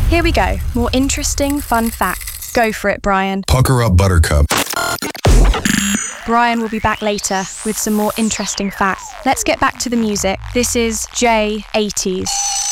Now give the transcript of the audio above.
Here we go. More interesting, fun facts. Go for it, Brian. Pucker up, Buttercup. Brian will be back later with some more interesting facts. Let's get back to the music. This is J80s.